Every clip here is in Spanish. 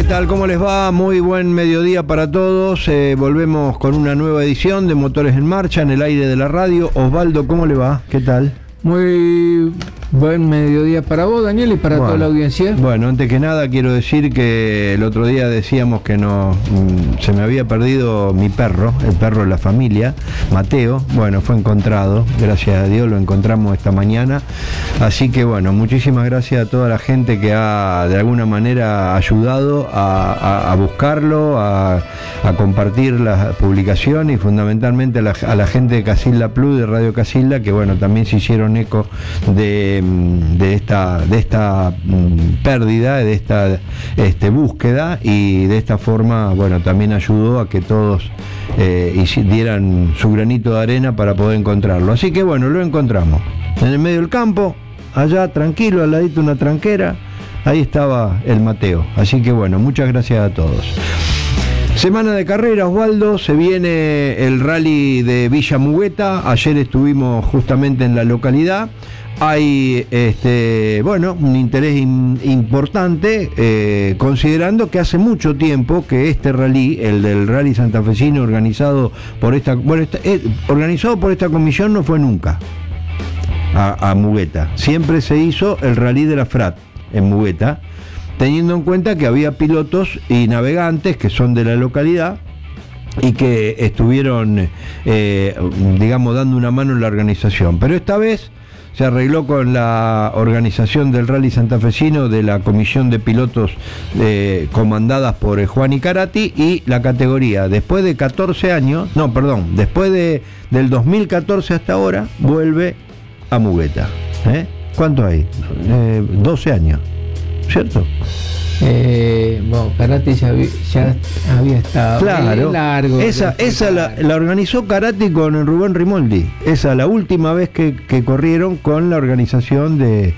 ¿qué tal? ¿Cómo les va? Muy buen mediodía para todos. Volvemos con una nueva edición de Motores en Marcha en el aire de la radio. Osvaldo, ¿cómo le va? ¿Qué tal? Muy buen mediodía para vos, Daniel, y para toda la audiencia. Bueno, antes que nada quiero decir que el otro día decíamos que se me había perdido mi perro, el perro de la familia, Mateo. Bueno, fue encontrado, gracias a Dios lo encontramos esta mañana. Así que bueno, muchísimas gracias a toda la gente que ha de alguna manera ayudado a buscarlo, a compartir las publicaciones y fundamentalmente a la gente de Casilda Plus, de Radio Casilda, que bueno, también se hicieron eco de esta pérdida, de esta búsqueda, y de esta forma, bueno, también ayudó a que todos dieran su granito de arena para poder encontrarlo. Así que bueno, lo encontramos en el medio del campo, allá tranquilo, al ladito de una tranquera, ahí estaba el Mateo. Así que bueno, muchas gracias a todos. Semana de carrera, Osvaldo, se viene el rally de Villa Mugueta. Ayer estuvimos justamente en la localidad. Hay un interés importante, considerando que hace mucho tiempo que este rally, el del rally santafesino organizado por esta comisión, no fue nunca a Mugueta. Siempre se hizo el rally de la Frat en Mugueta, teniendo en cuenta que había pilotos y navegantes que son de la localidad y que estuvieron, dando una mano en la organización. Pero esta vez se arregló con la organización del rally santafesino de la comisión de pilotos comandadas por Juan Icarati, y la categoría, después de 14 años, después del 2014 hasta ahora, vuelve a Mugueta. ¿Cuánto hay? 12 años. ¿Cierto? Karate ya había estado. Claro, largo. Esa la organizó Karate con Rubén Rimoldi. Esa la última vez que corrieron con la organización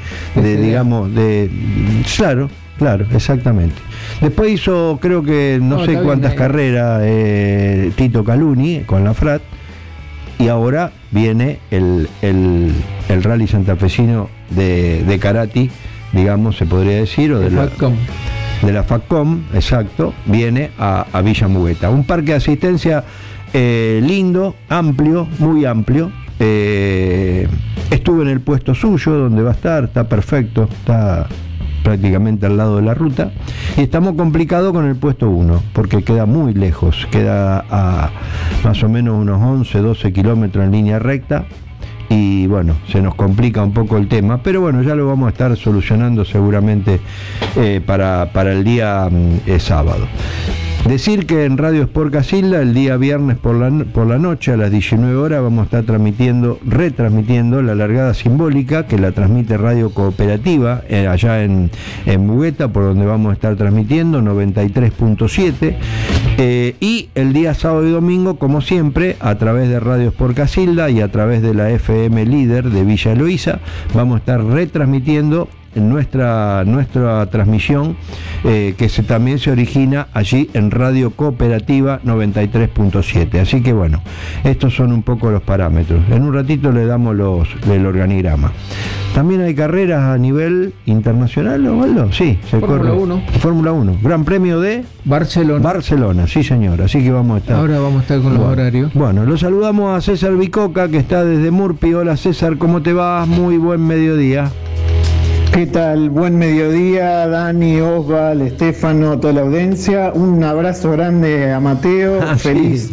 Claro, exactamente. Después hizo, creo que no sé cuántas carreras, Tito Caluni con la Frat, y ahora viene el rally santafesino de Karate, se podría decir, o de la FACCOM, exacto, viene a Villa Mugueta. Un parque de asistencia lindo, amplio, muy amplio. Estuve en el puesto suyo, donde va a estar, está perfecto, está prácticamente al lado de la ruta, y estamos complicados con el puesto 1, porque queda muy lejos, queda a más o menos unos 11, 12 kilómetros en línea recta, y bueno, se nos complica un poco el tema, pero bueno, ya lo vamos a estar solucionando seguramente para el día sábado. Decir que en Radio Sport Casilda, el día viernes por la noche a las 19 horas vamos a estar retransmitiendo la largada simbólica, que la transmite Radio Cooperativa allá en Mugueta, por donde vamos a estar transmitiendo 93.7, y el día sábado y domingo, como siempre, a través de Radio Sport Casilda y a través de la FM Líder de Villa Eloísa, vamos a estar retransmitiendo nuestra transmisión, que también se origina allí en Radio Cooperativa 93.7. Así que bueno, estos son un poco los parámetros. En un ratito le damos el organigrama. También hay carreras a nivel internacional, ¿no? Sí, se corre. Fórmula 1. Gran Premio de Barcelona, sí señor. Así que vamos a estar. Ahora vamos a estar con los horarios. Bueno, lo saludamos a César Bicoca, que está desde Murpi. Hola César, ¿cómo te va? Muy buen mediodía. ¿Qué tal? Buen mediodía, Dani, Osval, Estefano, toda la audiencia. Un abrazo grande a Mateo, feliz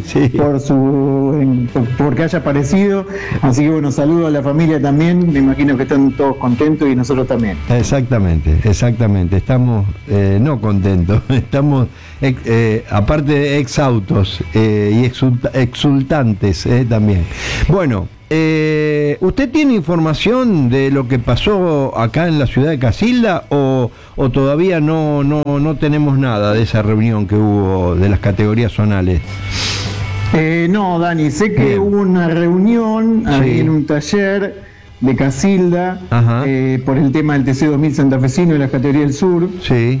porque haya aparecido. Así que bueno, saludo a la familia también. Me imagino que están todos contentos y nosotros también. Exactamente. Estamos no contentos, estamos aparte exhaustos y exultantes también. Bueno. ¿Usted tiene información de lo que pasó acá en la ciudad de Casilda o todavía no tenemos nada de esa reunión que hubo de las categorías zonales? No, Dani, sé que hubo una reunión ahí en un taller de Casilda por el tema del TC 2000 santafesino y las categorías del sur. Sí.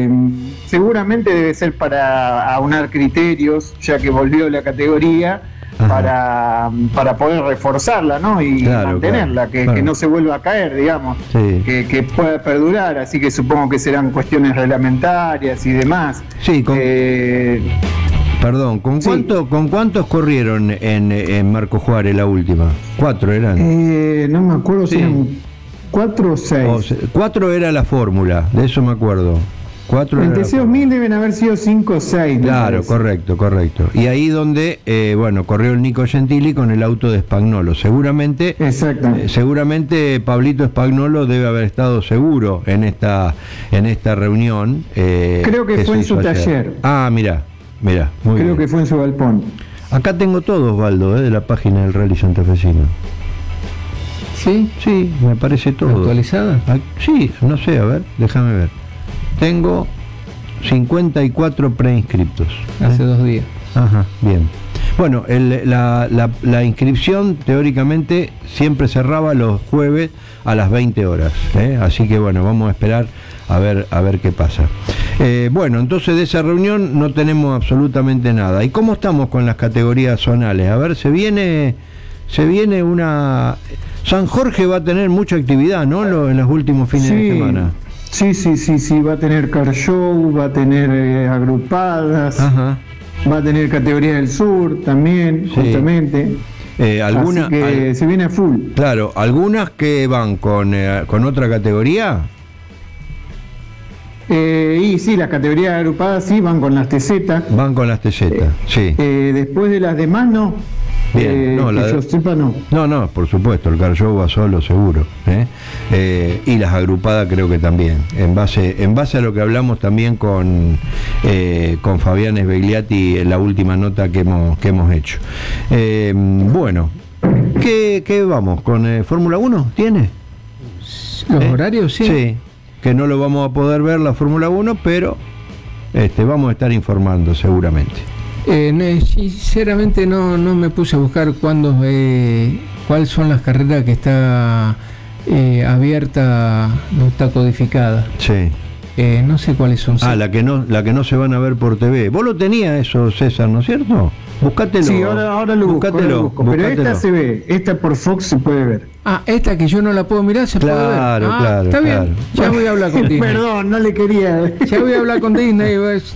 Seguramente debe ser para aunar criterios, ya que volvió la categoría. para poder reforzarla, ¿no? Y mantenerla, claro, que no se vuelva a caer, digamos, que pueda perdurar, así que supongo que serán cuestiones reglamentarias y demás. Sí, perdón, ¿con cuántos corrieron en Marco Juárez la última? 4 eran. No me acuerdo si eran 4 o 6. 4 era la fórmula, de eso me acuerdo. En TC2000 deben haber sido 5 o 6. Claro, correcto. Y ahí donde, corrió el Nico Gentili con el auto de Spagnolo. Seguramente Pablito Spagnolo debe haber estado seguro en esta reunión. Creo que fue en su taller. Ah, mira, muy bien. Creo que fue en su galpón. Acá tengo todo, Osvaldo, de la página del Rally Santafesino. ¿Sí? Sí, me parece todo. ¿Actualizada? Sí, no sé, a ver, déjame ver. Tengo 54 preinscriptos. Hace 2 días. Ajá, bien. Bueno, la inscripción teóricamente siempre cerraba los jueves a las 20 horas. Así que bueno, vamos a esperar a ver qué pasa. Bueno, entonces de esa reunión no tenemos absolutamente nada. ¿Y cómo estamos con las categorías zonales? A ver, se viene una... San Jorge va a tener mucha actividad, ¿no? En los últimos fines de semana. Sí, va a tener car show, va a tener agrupadas, va a tener categoría del sur también, justamente. Así que se viene a full. Claro, algunas que van con otra categoría. Y sí, las categorías agrupadas sí van con las TZ. Van con las TZ, sí. Después de las demás no. Bien, yo sepa no. No, por supuesto, el car show va solo, seguro. Y las agrupadas creo que también. En base a lo que hablamos también con Fabián Svegliati en la última nota que hemos hecho. Bueno, ¿qué vamos? ¿Con Fórmula 1? ¿Tiene? ¿Los horarios? Sí. Sí, que no lo vamos a poder ver la Fórmula 1, pero vamos a estar informando seguramente. Sinceramente no me puse a buscar cuáles son las carreras que está abierta, no está codificada. Sí. No sé cuáles son. La que no se van a ver por TV. Vos lo tenías eso, César, ¿no es cierto? Buscátelo. Sí, ahora lo busco. Pero esta se ve, esta por Fox se puede ver. Esta que yo no la puedo mirar, se puede ver. Claro, está bien. Ya voy a hablar con Disney. Perdón, no le quería. Ya voy a hablar con Disney.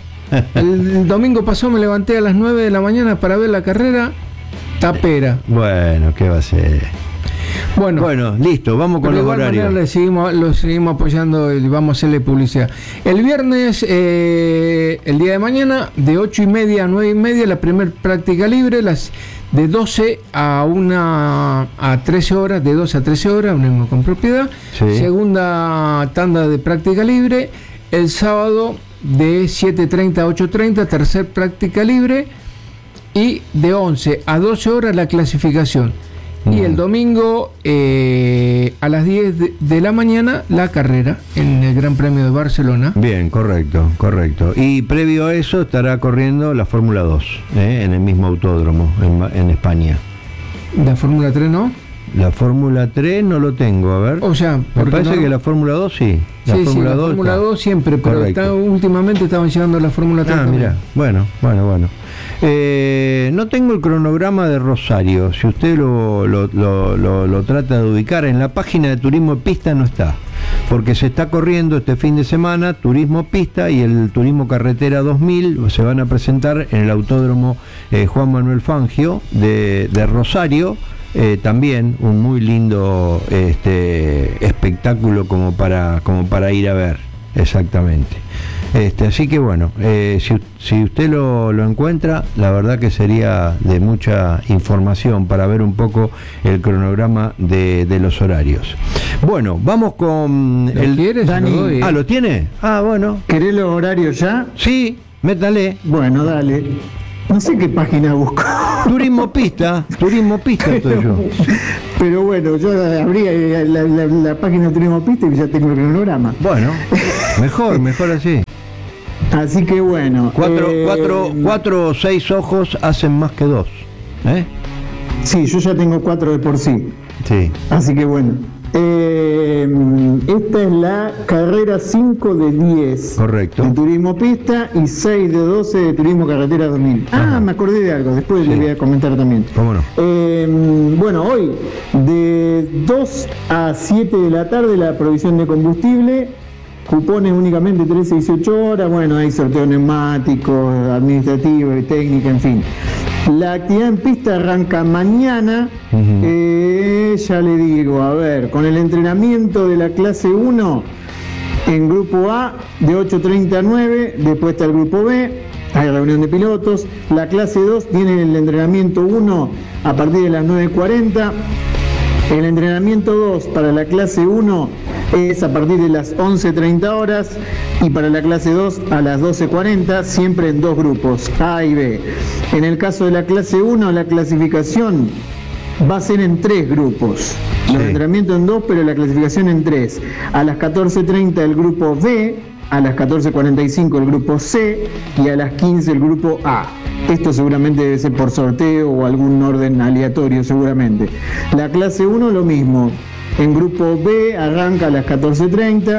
El domingo pasado me levanté a las 9 de la mañana para ver la carrera. Tapera. Bueno, ¿qué va a ser? Bueno, listo, vamos con los horarios. Lo seguimos apoyando y vamos a hacerle publicidad. El viernes, el día de mañana, de 8:30 a 9:30, la primera práctica libre, de 12 a 13 horas, de 12 a 13 horas, unimos con propiedad. Sí. Segunda tanda de práctica libre, el sábado de 7:30 a 8:30, tercer práctica libre, y de 11 a 12 horas la clasificación. Y el domingo a las 10 de la mañana la carrera en el Gran Premio de Barcelona. Bien, correcto. Y previo a eso estará corriendo la Fórmula 2 en el mismo autódromo en España. ¿La Fórmula 3 no? La Fórmula 3 no lo tengo, a ver. O sea, me parece que la Fórmula 2 sí. La Fórmula 2 siempre, pero últimamente estaban llegando la Fórmula 3. Mira, bueno. No tengo el cronograma de Rosario. Si usted lo trata de ubicar, en la página de Turismo Pista no está, porque se está corriendo este fin de semana Turismo Pista y el Turismo Carretera 2000 se van a presentar en el Autódromo Juan Manuel Fangio de Rosario. También un muy lindo espectáculo como para ir a ver, exactamente. Así que bueno, si usted lo encuentra, la verdad que sería de mucha información para ver un poco el cronograma de los horarios. Bueno, vamos con el... ¿Quieres, Dani? ¿Lo tiene? Bueno. ¿Querés los horarios ya? Sí, métale. Bueno, dale. No sé qué página busco. Turismo Pista estoy yo. Pero bueno, yo abrí la página de Turismo Pista y ya tengo el cronograma. Bueno, mejor así. Así que bueno. 4 o 6 ojos hacen más que 2. Sí, yo ya tengo 4 de por sí. Sí. Así que bueno. Esta es la carrera 5 de 10. Correcto. De turismo pista y 6 de 12 de turismo carretera 2000. Ajá. Me acordé de algo, después le voy a comentar también. ¿Cómo no? Bueno, hoy de 2 a 7 de la tarde la provisión de combustible, cupones únicamente 13 y 18 horas, bueno, hay sorteo neumático, administrativo y técnica, en fin. La actividad en pista arranca mañana, ya le digo, a ver, con el entrenamiento de la clase 1 en grupo A de 8:30 a 9, después está el grupo B, hay reunión de pilotos, la clase 2 tiene el entrenamiento 1 a partir de las 9:40, el entrenamiento 2 para la clase 1 es a partir de las 11:30 horas y para la clase 2 a las 12:40, siempre en dos grupos, A y B. En el caso de la clase 1, la clasificación va a ser en 3 grupos. Los entrenamientos en 2, pero la clasificación en 3. A las 14:30 el grupo B, a las 14:45 el grupo C y a las 15 el grupo A. Esto seguramente debe ser por sorteo o algún orden aleatorio seguramente. La clase 1 lo mismo. En grupo B arranca a las 14:30.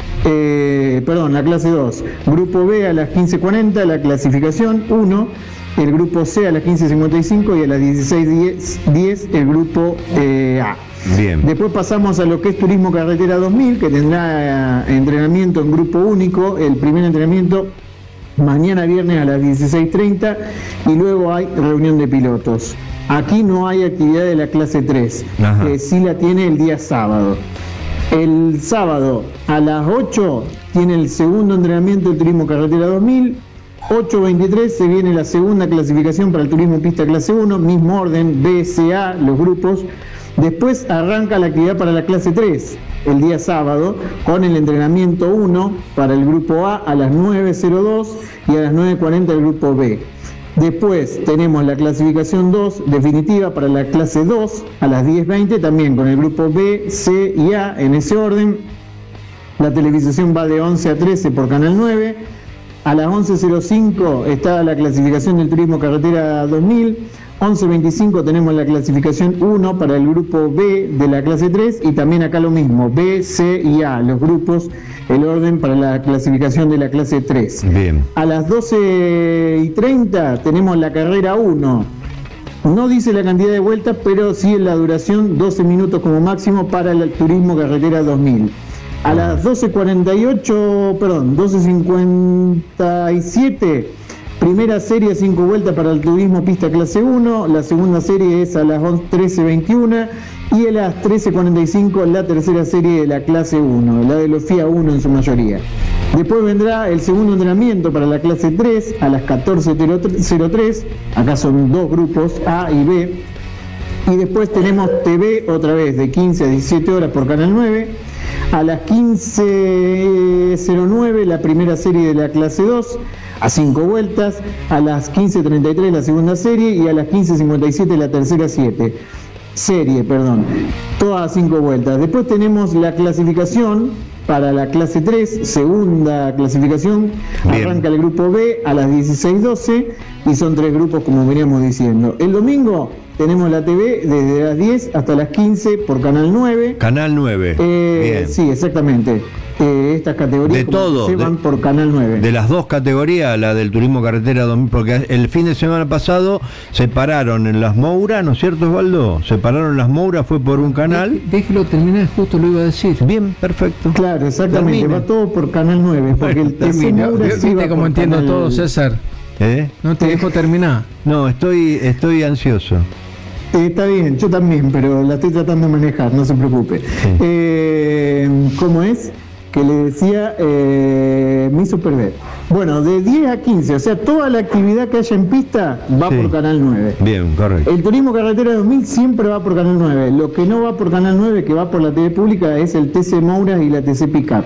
La clase 2. Grupo B a las 15:40, la clasificación 1. El grupo C a las 15:55 y a las 16:10 el grupo A. Bien. Después pasamos a lo que es Turismo Carretera 2000, que tendrá entrenamiento en grupo único. El primer entrenamiento mañana viernes a las 16:30 y luego hay reunión de pilotos. Aquí no hay actividad de la clase 3, que sí la tiene el día sábado. El sábado a las 8 tiene el segundo entrenamiento del Turismo Carretera 2000. 8:23 se viene la segunda clasificación para el Turismo Pista clase 1, mismo orden, B, C, A, los grupos. Después arranca la actividad para la clase 3, el día sábado, con el entrenamiento 1 para el grupo A las 9:02 y a las 9:40 el grupo B. Después tenemos la clasificación 2 definitiva para la clase 2 a las 10:20, también con el grupo B, C y A en ese orden. La televisación va de 11 a 13 por Canal 9. A las 11:05 está la clasificación del Turismo Carretera 2000. 11:25 tenemos la clasificación 1 para el grupo B de la clase 3 y también acá lo mismo, B, C y A, los grupos, el orden para la clasificación de la clase 3. Bien. A las 12:30 tenemos la carrera 1. No dice la cantidad de vueltas, pero sí en la duración, 12 minutos como máximo para el Turismo Carretera 2000. A las 12:57, primera serie 5 vueltas para el Turismo Pista clase 1, la segunda serie es a las 13:21 y a las 13:45 la tercera serie de la clase 1, la de los FIA 1 en su mayoría. Después vendrá el segundo entrenamiento para la clase 3 a las 14:03, acá son dos grupos, A y B, y después tenemos TV otra vez de 15 a 17 horas por Canal 9. A las 15:09 la primera serie de la clase 2 a 5 vueltas, a las 15:33 la segunda serie y a las 15:57 la tercera serie, todas a 5 vueltas. Después tenemos la clasificación para la clase 3, segunda clasificación. Bien. Arranca el grupo B a las 16:12 y son 3 grupos como veníamos diciendo. El domingo tenemos la TV desde las 10 hasta las 15 por Canal 9. Canal 9. Bien. Sí, exactamente. Estas categorías de todo, se van por Canal 9. De las dos categorías, la del Turismo Carretera 2000, porque el fin de semana pasado separaron en las Moura, ¿no es cierto, Osvaldo? Separaron las Moura, fue por un canal. Déjelo terminar, justo lo iba a decir. Bien, perfecto. Claro, exactamente, Termina. Va todo por Canal 9, porque el TC Moura sí ¿Viste cómo entiendo Canal... todo, César? No te dejo terminar. No, estoy ansioso. Está bien, yo también, pero la estoy tratando de manejar, no se preocupe. Sí. ¿Cómo es? Que le decía, me hizo perder. Bueno, de 10 a 15, o sea, toda la actividad que haya en pista va por Canal 9. Bien, correcto. El Turismo Carretera 2000 siempre va por Canal 9. Lo que no va por Canal 9, que va por la TV pública, es el TC Moura y la TC Pickup.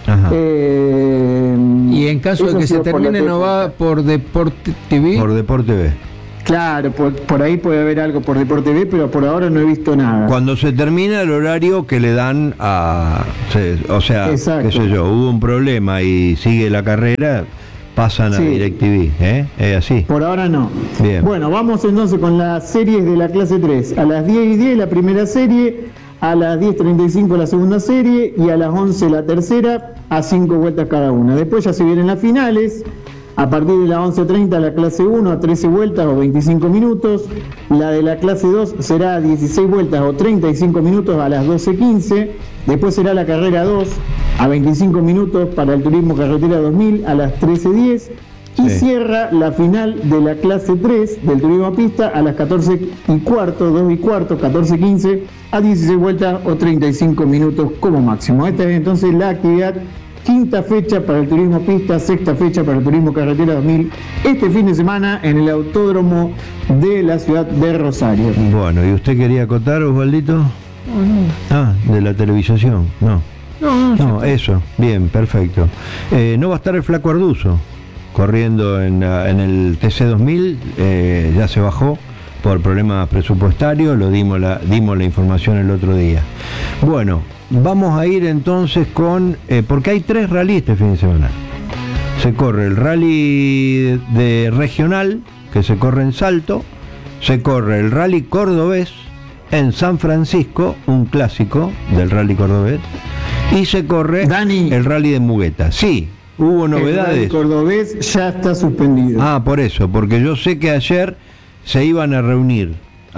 Y en caso de que se termine, ¿no va por Deporte TV? Por Deporte TV. Claro, por ahí puede haber algo por Deporte TV, pero por ahora no he visto nada. Cuando se termina el horario que le dan o sea, exacto, qué sé yo, hubo un problema y sigue la carrera, pasan a DirecTV, ¿es así? Por ahora no. Bien. Bueno, vamos entonces con las series de la clase 3. A las 10:10 la primera serie, a las 10:35 la segunda serie y a las 11 la tercera, a 5 vueltas cada una. Después ya se vienen las finales. A partir de las 11:30 la clase 1 a 13 vueltas o 25 minutos. La de la clase 2 será a 16 vueltas o 35 minutos a las 12:15. Después será la carrera 2 a 25 minutos para el turismo carretera 2000 a las 13:10. Y cierra la final de la clase 3 del turismo a pista a las 14:15, 2:15, 14:15 a 16 vueltas o 35 minutos como máximo. Esta es entonces la actividad. Quinta fecha para el turismo pista, sexta fecha para el turismo carretera 2000, este fin de semana en el autódromo de la ciudad de Rosario. Bueno, ¿y usted quería acotar, Osvaldito? De la televisación, no, eso, bien, perfecto. No va a estar el Flaco Arduzo corriendo en el TC 2000, ya se bajó por problemas presupuestarios, dimos la información el otro día. Bueno, vamos a ir entonces con, porque hay 3 rallies este fin de semana. Se corre el rally de regional, que se corre en Salto, se corre el rally cordobés en San Francisco, un clásico del rally cordobés, y se corre el rally de Mugueta. Sí, hubo novedades. El rally cordobés ya está suspendido. Por eso, porque yo sé que ayer se iban a reunir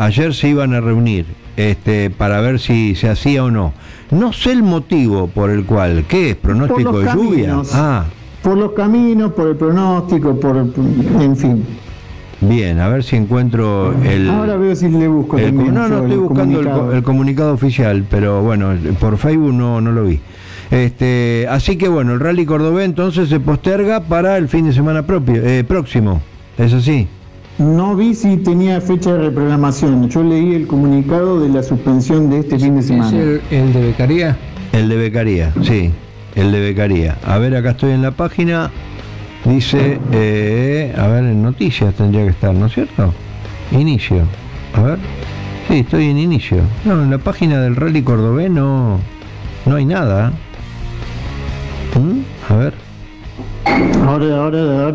para ver si se hacía o no. No sé el motivo por el cual. ¿Qué es? ¿Pronóstico de lluvia? Por los caminos, por el pronóstico, en fin. Bien, a ver si encuentro el... Ahora veo si le busco también. No, estoy buscando el comunicado oficial, pero bueno, por Facebook no lo vi. Así que bueno, el Rally Cordobés entonces se posterga para el fin de semana próximo. ¿Es así? No vi si tenía fecha de reprogramación. Yo leí el comunicado de la suspensión de este fin de semana. ¿Es el de Becaría? El de Becaría, sí. El de Becaría. A ver, acá estoy en la página. Dice, a ver, en noticias tendría que estar, ¿no es cierto? Inicio. A ver. Sí, estoy en inicio. No, en la página del Rally Cordobés no hay nada. A ver. Ahora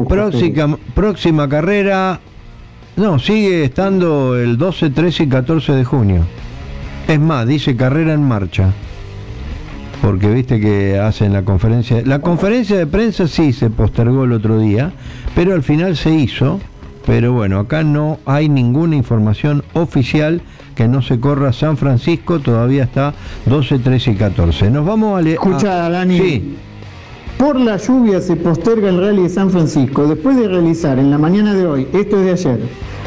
próxima carrera. No, sigue estando el 12, 13 y 14 de junio. Es más, dice carrera en marcha. Porque viste que hacen la conferencia. La conferencia de prensa sí se postergó el otro día, pero al final se hizo. Pero bueno, acá no hay ninguna información oficial que no se corra San Francisco. Todavía está 12, 13 y 14. Nos vamos a... Escucha, Dani. Sí. Por la lluvia se posterga el rally de San Francisco. Después de realizar en la mañana de hoy, esto es de ayer,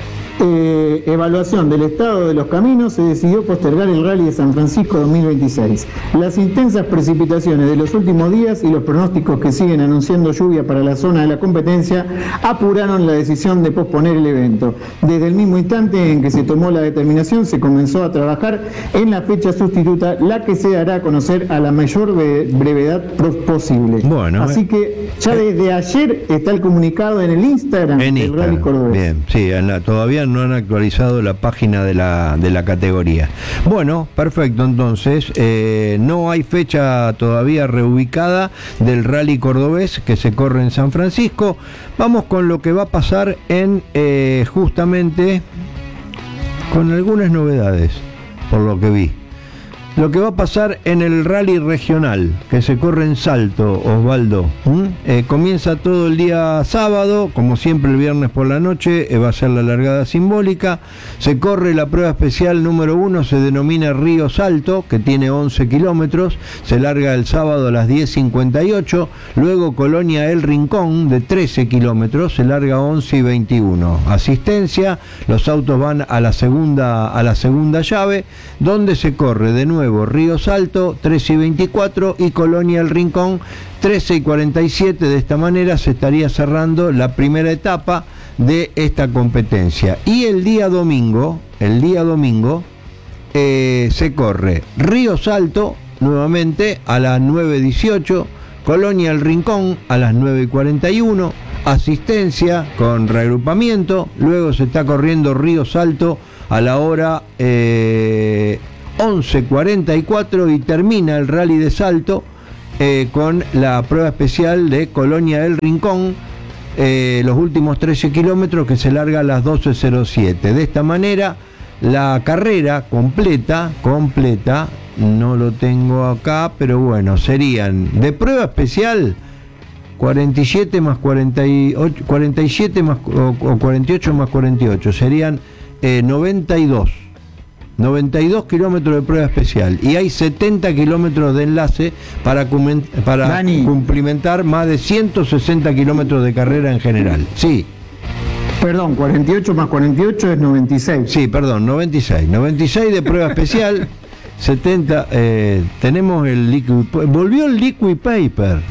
evaluación del estado de los caminos, se decidió postergar el Rally de San Francisco 2026. Las intensas precipitaciones de los últimos días y los pronósticos que siguen anunciando lluvia para la zona de la competencia apuraron la decisión de posponer el evento. Desde el mismo instante en que se tomó la determinación, se comenzó a trabajar en la fecha sustituta, la que se dará a conocer a la mayor brevedad posible. Bueno, así que ya desde ayer está el comunicado en el Instagram del Rally Cordobés. Bien, sí, todavía no han actualizado la página de la categoría. Bueno, perfecto, entonces no hay fecha todavía reubicada del Rally Cordobés que se corre en San Francisco. Vamos con lo que va a pasar en justamente con algunas novedades, por lo que vi. Lo que va a pasar en el rally regional, que se corre en Salto, Osvaldo. Comienza todo el día sábado, como siempre el viernes por la noche, va a ser la largada simbólica. Se corre la prueba especial número 1, se denomina Río Salto, que tiene 11 kilómetros, se larga el sábado a las 10:58. Luego Colonia El Rincón, de 13 kilómetros, se larga 11:21. Asistencia, los autos van a la segunda llave, donde se corre de nuevo Río Salto 13:24 y Colonia El Rincón 13:47. De esta manera se estaría cerrando la primera etapa de esta competencia. Y el día domingo se corre Río Salto nuevamente a las 9:18, Colonia El Rincón a las 9:41, asistencia con reagrupamiento. Luego se está corriendo Río Salto a la hora 11:44 y termina el rally de Salto con la prueba especial de Colonia El Rincón, los últimos 13 kilómetros, que se larga a las 12:07. De esta manera La carrera completa, no lo tengo acá, pero bueno, serían de prueba especial 47 más 48, 47 más o 48 más 48, serían 92 kilómetros de prueba especial, y hay 70 kilómetros de enlace para Dani, cumplimentar más de 160 kilómetros de carrera en general. Sí. Perdón, 48 más 48 es 96. Sí, perdón, 96 de prueba especial, 70, tenemos el liquid, volvió el liquid paper,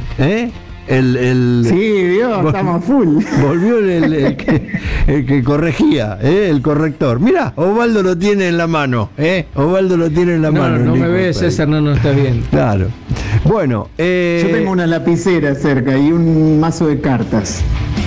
Sí, vio, estamos full. Volvió el que corregía, el corrector. Mirá, Osvaldo lo tiene en la mano, Osvaldo lo tiene en la mano. No me ve, César, no está bien. Claro. Bueno, yo tengo una lapicera cerca y un mazo de cartas.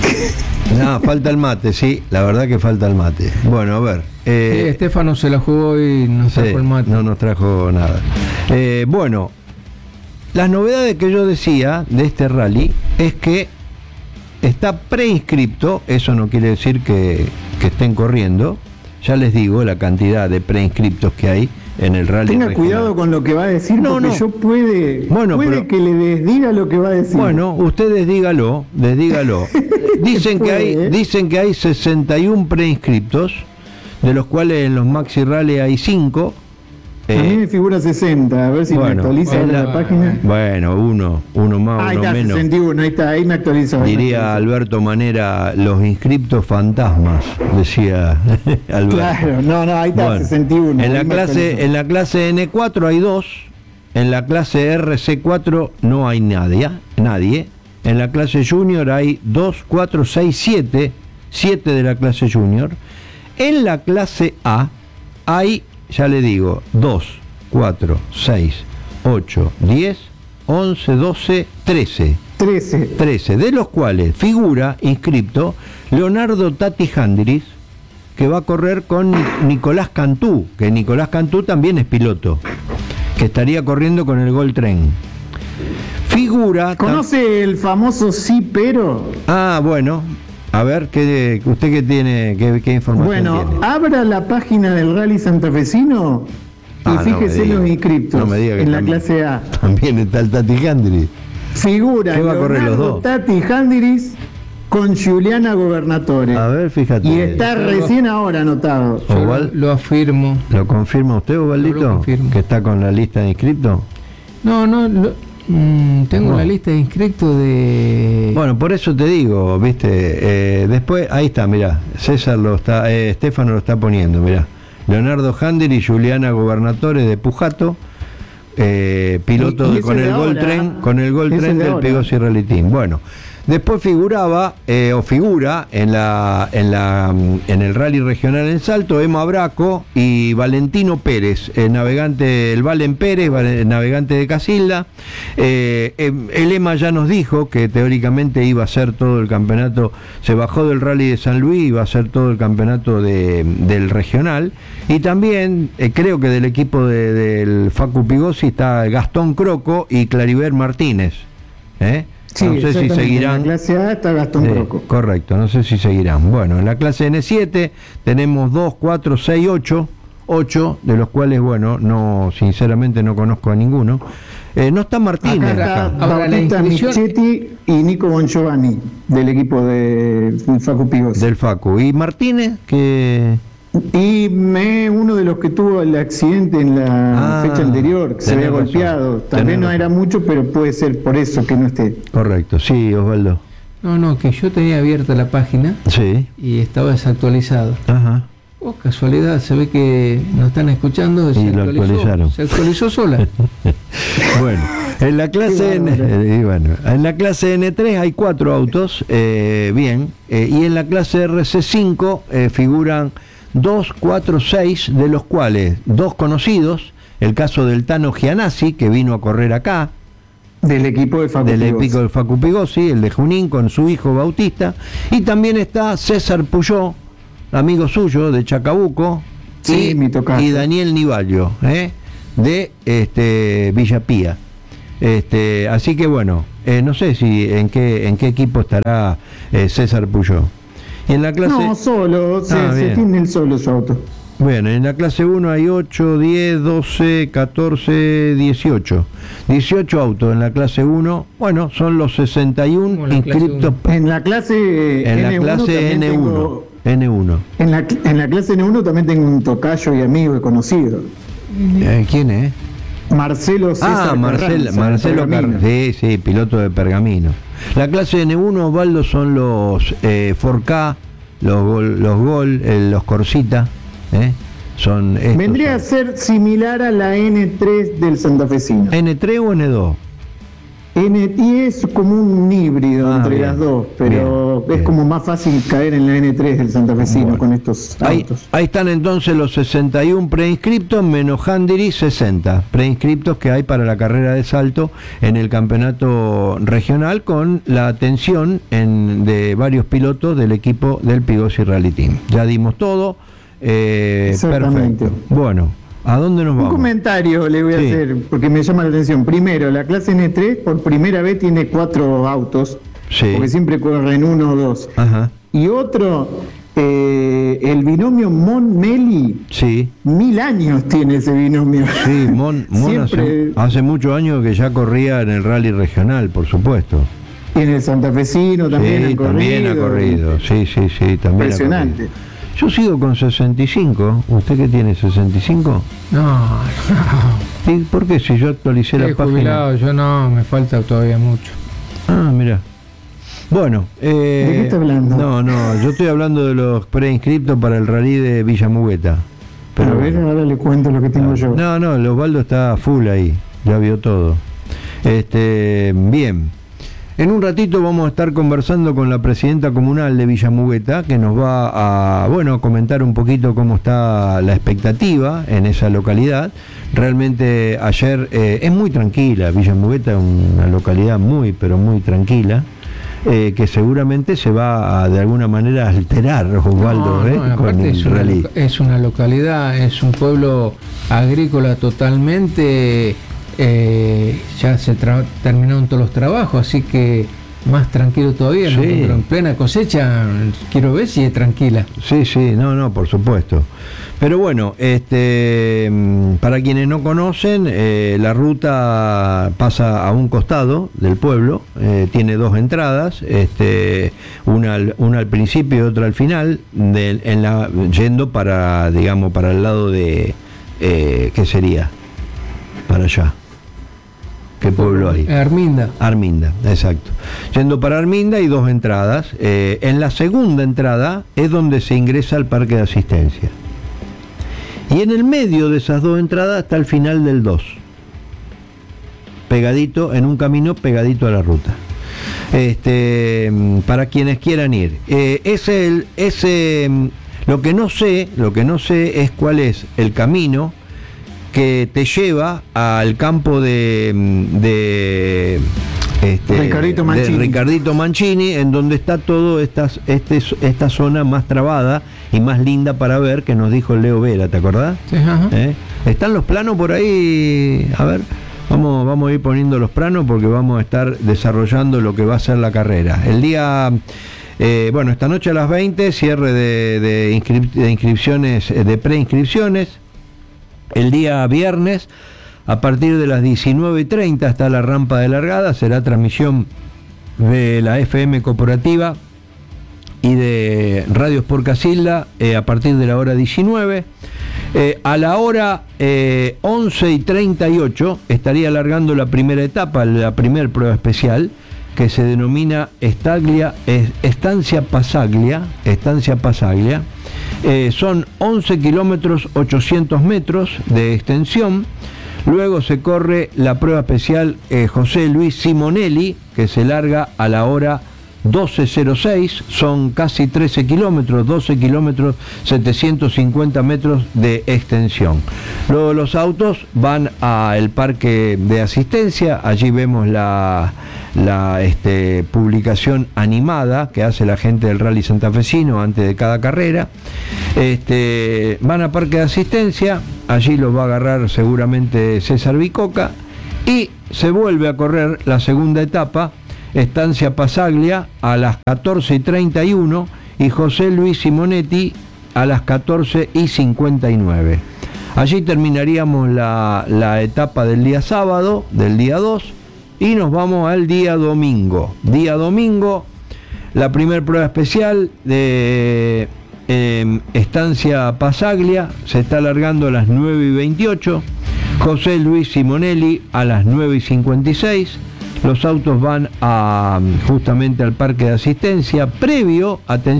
No, falta el mate, sí, la verdad que falta el mate. Bueno, a ver. Estefano se la jugó y nos trajo el mate. No nos trajo nada. Bueno, las novedades que yo decía de este rally es que está preinscripto, eso no quiere decir que estén corriendo. Ya les digo la cantidad de preinscriptos que hay en el rally. Tenga regional. cuidado con lo que va a decir, porque yo puede pero, que le desdiga lo que va a decir. Bueno, ustedes dígalo. Dicen que hay 61 preinscriptos, de los cuales en los Maxi Rally hay 5. A mí me figura 60, a ver si me actualiza la página. Bueno, uno más, ahí uno está, menos. 61, ahí me actualizó. Diría Alberto Manera, los inscriptos fantasmas, decía Alberto. Claro, ahí está, bueno, 61. En la clase N4 hay 2, en la clase RC4 no hay nadie. En la clase Junior hay 2, 4, 6, 7 de la clase Junior. En la clase A hay, ya le digo, 2, 4, 6, 8, 10, 11, 12, 13. 13, de los cuales figura inscripto Leonardo Tati Handris, que va a correr con Nicolás Cantú, que Nicolás Cantú también es piloto, que estaría corriendo con el Gol Tren. Figura... ¿Conoce el famoso sí, pero? Ah, bueno... A ver, ¿usted qué tiene, qué información tiene? Bueno, abra la página del Rally Santafesino y fíjese los inscriptos en la clase A. También está el Tati Handris. Figura Leonardo Tati Handris con Juliana Gobernatore. A ver, fíjate. Y está recién ahora anotado. Lo afirmo. ¿Lo confirma usted, Osvaldito? Lo confirmo. ¿Que está con la lista de inscriptos? Tengo la lista de inscritos de... Bueno, por eso te digo, viste, después, ahí está, mirá, Estefano lo está poniendo, mirá. Leonardo Handel y Juliana Gobernatore de Pujato, piloto con el Gol Tren del Pegosi Rally Team. Bueno, después figura en el Rally Regional en Salto, Emma Braco y Valentino Pérez, el Valen Pérez, navegante de Casilda. El Emma ya nos dijo que teóricamente iba a ser todo el campeonato, se bajó del Rally de San Luis, iba a ser todo el campeonato del regional. Y también creo que del equipo del Facu Pigosi está Gastón Croco y Claribel Martínez. Sí, no sé si seguirán. En la clase A está Gastón Croco. Correcto, no sé si seguirán. Bueno, en la clase N7 tenemos 2, 4, 6, 8, de los cuales, bueno, sinceramente no conozco a ninguno. No está Martínez acá. Bautista Michetti y Nico Bongiovanni, del equipo del Facu Pigosi. Del Facu. ¿Y Martínez? Y uno de los que tuvo el accidente en la fecha anterior, que se había golpeado. Tal vez no era mucho, pero puede ser por eso que no esté. Correcto, sí, Osvaldo. Que yo tenía abierta la página. Sí. Y estaba desactualizado. Ajá. Casualidad, se ve que nos están escuchando y lo actualizaron. Se actualizó sola. Bueno, en la clase en la clase N3 hay 4 autos, bien, y en la clase RC5 figuran 2, 4, 6, de los cuales 2 conocidos, el caso del Tano Gianassi, que vino a correr acá, del equipo del Facu Pigosi, el de Junín, con su hijo Bautista, y también está César Puyó, amigo suyo de Chacabuco, y Daniel Nivalio, de Villa Pía. Así que bueno, no sé si en qué equipo estará César Puyó. Y en la clase... No, solo, se tiene el solo su auto. Bueno, en la clase 1 hay 8, 10, 12, 14, 18. 18 autos en la clase 1. Bueno, son los 61 inscriptos. En la clase En la N1 clase también N1. tengo- N1. en la clase N1 también tengo un tocayo y amigo y conocido. ¿Quién es? Marcelo César Marcelo Pergamino. Sí, piloto de Pergamino. La clase N1, Osvaldo, son los 4K, los Gol, los Corsita. Son estos. Vendría a ser similar a la N3 del santafesino. ¿N3 o N2? Y es como un híbrido entre bien, las dos, pero bien, es como más fácil caer en la N3 del santafesino Bueno. con estos Ahí autos. están entonces los 61 preinscriptos menos Handiri 60 preinscriptos que hay para la carrera de salto en el campeonato regional, con la atención de varios pilotos del equipo del Pigossi Rally Team. Ya dimos todo. Exactamente. Perfecto. Bueno, ¿a dónde nos Un vamos? comentario le voy a Sí. hacer porque me llama la atención. Primero, la clase N3 por primera vez tiene 4 autos, Sí. porque siempre corren 1 o 2. Ajá. Y otro, el binomio Mon-Meli, Sí. 1000 años tiene ese binomio. Sí, Mon Siempre- hace muchos años que ya corría en el rally regional, por supuesto. Y en el santafesino también Sí, han corrido. también ha corrido. Sí, también. Impresionante. Ha corrido. Yo sigo con 65. ¿Usted qué tiene, 65? No, ¿Y por qué? Si yo actualicé la estoy página. jubilado, yo no, me falta todavía mucho. Ah, mira. Bueno. ¿De qué está hablando? No, yo estoy hablando de los preinscriptos para el rally de Villa Mugueta. Pero a ver, ahora le cuento lo que tengo yo. No, el Osvaldo está full ahí, ya vio todo. Bien. En un ratito vamos a estar conversando con la presidenta comunal de Villa Mugueta, que nos va a comentar un poquito cómo está la expectativa en esa localidad. Realmente ayer es muy tranquila, Villa Mugueta es una localidad muy, pero muy tranquila. Que seguramente se va a de alguna manera alterar, Osvaldo, con aparte el rally. es una localidad, es un pueblo agrícola totalmente, ya se terminaron todos los trabajos, así que más tranquilo todavía, ¿no? Sí. Pero en plena cosecha quiero ver si es tranquila. Sí, no, por supuesto. Pero bueno, para quienes no conocen, la ruta pasa a un costado del pueblo, tiene 2 entradas, una al principio y otra al final, yendo para el lado de, ¿qué sería? Para allá. ¿Qué pueblo hay? Arminda. Arminda, exacto. Yendo para Arminda hay 2 entradas. En la segunda entrada es donde se ingresa al parque de asistencia. Y en el medio de esas 2 entradas está el final del 2. Pegadito, en un camino pegadito a la ruta. Para quienes quieran ir. Lo que no sé es cuál es el camino que te lleva al campo de Ricardito Mancini, en donde está todo esta zona más trabada y más linda para ver, que nos dijo Leo Vera, ¿te acordás? Sí, ajá. ¿Están los planos por ahí? A ver, vamos a ir poniendo los planos porque vamos a estar desarrollando lo que va a ser la carrera. El día... esta noche a las 20, cierre de inscripciones, de preinscripciones. El día viernes, a partir de las 19:30 hasta la rampa de largada, será transmisión de la FM Corporativa y de Radio Sport Casilda a partir de la hora 19. A la hora 11:38 estaría largando la primera etapa, la primera prueba especial, que se denomina Estancia Pasaglia. Son 11 kilómetros 800 metros de extensión. Luego se corre la prueba especial José Luis Simonelli, que se larga a la hora 12:06, son casi 13 kilómetros, 12 kilómetros 750 metros de extensión. Luego los autos van al parque de asistencia, allí vemos la publicación animada que hace la gente del Rally Santafesino antes de cada carrera. Van a parque de asistencia, allí los va a agarrar seguramente César Bicoca, y se vuelve a correr la segunda etapa, Estancia Pasaglia, a las 14:31, y José Luis Simonetti a las 14:59. Allí terminaríamos la etapa del día sábado, del día 2, y nos vamos al día domingo. Día domingo, la primera prueba especial de Estancia Pasaglia se está alargando a las 9:28. José Luis Simonelli a las 9:56. Los autos van justamente al parque de asistencia, previo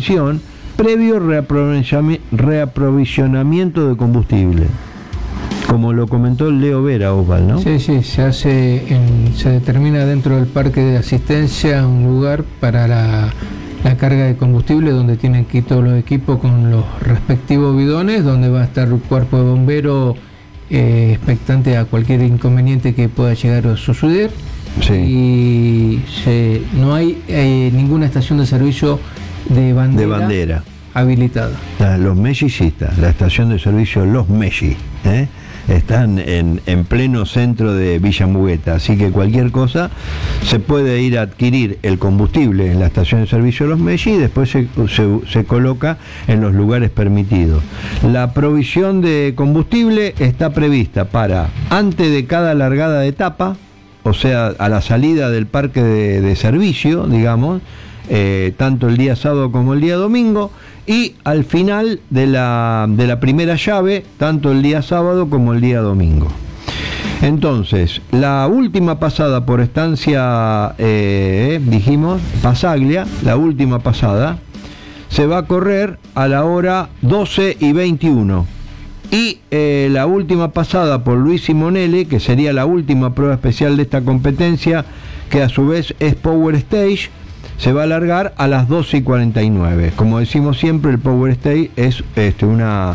reaprovisionamiento de combustible, como lo comentó Leo Vera, Osval, ¿no? Sí, se determina dentro del parque de asistencia un lugar para la carga de combustible, donde tienen que ir todos los equipos con los respectivos bidones, donde va a estar el cuerpo de bomberos expectante a cualquier inconveniente que pueda llegar a suceder. Sí. Y no hay ninguna estación de servicio de bandera habilitada. Los mellicistas, la estación de servicio Los Mellis, están en pleno centro de Villa Mugueta, así que cualquier cosa se puede ir a adquirir el combustible en la estación de servicio Los Mellis y después se coloca en los lugares permitidos. La provisión de combustible está prevista para antes de cada largada de etapa, o sea, a la salida del parque de servicio, digamos, tanto el día sábado como el día domingo, y al final de la primera llave, tanto el día sábado como el día domingo. Entonces, la última pasada por Estancia, dijimos, Pasaglia, la última pasada, se va a correr a la hora 12:21. Y la última pasada por Luis Simonelli, que sería la última prueba especial de esta competencia, que a su vez es Power Stage, se va a alargar a las 12:49. Como decimos siempre, el Power Stage es una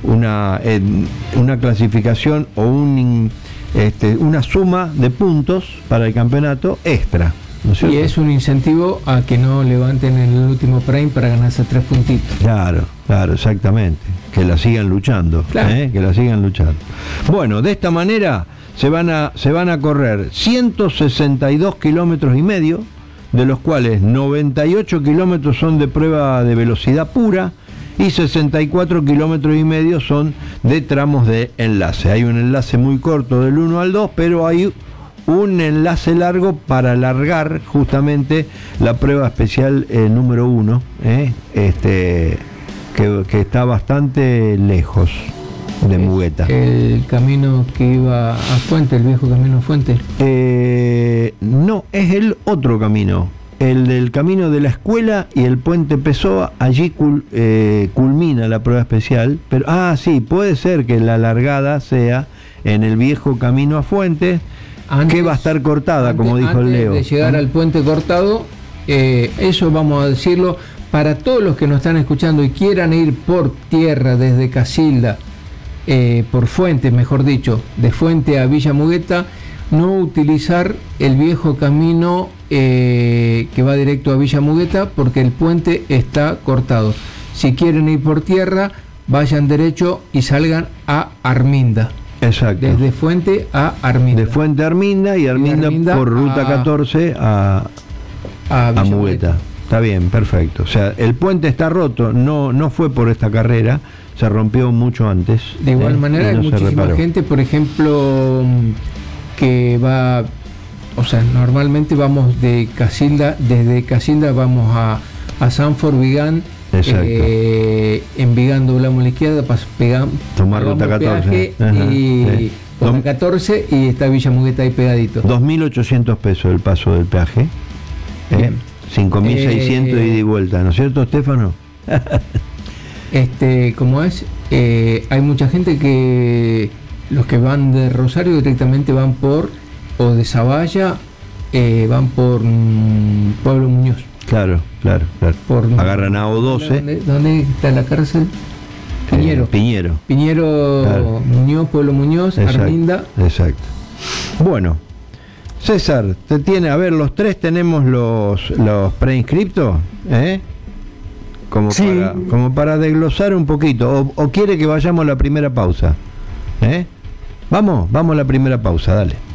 clasificación o una suma de puntos para el campeonato extra, ¿no es cierto? Y es un incentivo a que no levanten el último prime para ganarse 3 puntitos. Claro, exactamente. Que la sigan luchando, claro. Que la sigan luchando. Bueno, de esta manera se van a correr 162 kilómetros y medio, de los cuales 98 kilómetros son de prueba de velocidad pura y 64 kilómetros y medio son de tramos de enlace. Hay un enlace muy corto del 1 al 2, pero hay un enlace largo para alargar justamente la prueba especial número 1, que está bastante lejos de Mugueta. ¿El camino que iba a Fuente, el viejo camino a Fuente? No, es el otro camino, el del camino de la escuela y el puente Pessoa. Allí culmina la prueba especial, pero sí, puede ser que la largada sea en el viejo camino a Fuente, que va a estar cortada, como dijo el Leo. Antes de llegar al puente cortado, eso vamos a decirlo para todos los que nos están escuchando y quieran ir por tierra desde Casilda, por Fuente, mejor dicho, de Fuente a Villa Mugueta, no utilizar el viejo camino que va directo a Villa Mugueta, porque el puente está cortado. Si quieren ir por tierra, vayan derecho y salgan a Arminda. Exacto. Desde Fuente a Arminda. De Fuente a Arminda y Arminda por ruta 14 a Mugueta. Está bien, perfecto. O sea, el puente está roto, no fue por esta carrera, se rompió mucho antes. De igual manera, hay muchísima gente, por ejemplo, que va, o sea, normalmente vamos de Casilda, desde Casilda vamos a Sanford, Vigán. En Vigán doblamos a la izquierda, tomar ruta 14 y ruta 14 y está Villa Mugueta ahí pegadito. 2.800 pesos el paso del peaje. 5.600 ida y vuelta, ¿no es cierto, Estefano? ¿Cómo es? Hay mucha gente que los que van de Rosario directamente van o de Zavalla, van por Pueblo Muñoz. Claro. Agarran a O12. ¿Dónde está la cárcel? Piñero. Claro. Muñoz, Pueblo Muñoz, exacto, Arminda. Exacto. Bueno, César, los tres tenemos los preinscriptos, como para desglosar un poquito, o quiere que vayamos a la primera pausa, Vamos a la primera pausa, dale.